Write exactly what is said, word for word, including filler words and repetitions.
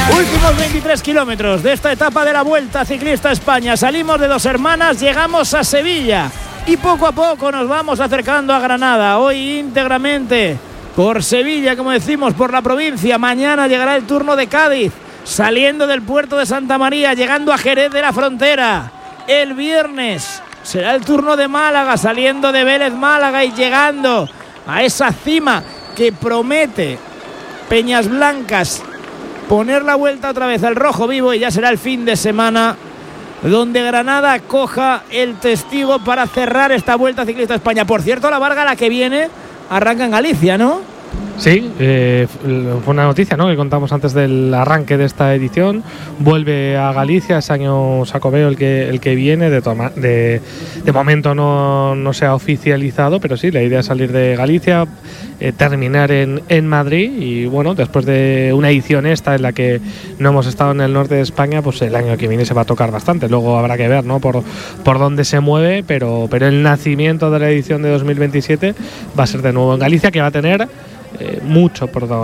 Últimos veintitrés kilómetros de esta etapa de la Vuelta Ciclista España. Salimos de Dos Hermanas, llegamos a Sevilla y poco a poco nos vamos acercando a Granada. Hoy íntegramente por Sevilla, como decimos, por la provincia. Mañana llegará el turno de Cádiz, saliendo del puerto de Santa María, llegando a Jerez de la Frontera. El viernes será el turno de Málaga, saliendo de Vélez Málaga y llegando a esa cima que promete Peñas Blancas poner la vuelta otra vez al rojo vivo, y ya será el fin de semana donde Granada coja el testigo para cerrar esta Vuelta Ciclista España. Por cierto, la Varga, la que viene, arranca en Galicia, ¿no? Sí, eh, fue una noticia, ¿no?, que contamos antes del arranque de esta edición. Vuelve a Galicia, ese año Xacobeo el que, el que viene. De, toma, de, de momento no, no se ha oficializado, pero sí, la idea es salir de Galicia, eh, terminar en, en Madrid. Y bueno, después de una edición esta en la que no hemos estado en el norte de España, pues el año que viene se va a tocar bastante. Luego habrá que ver, ¿no?, por, por dónde se mueve, pero, pero el nacimiento de la edición de dos mil veintisiete va a ser de nuevo en Galicia, que va a tener Eh, mucho por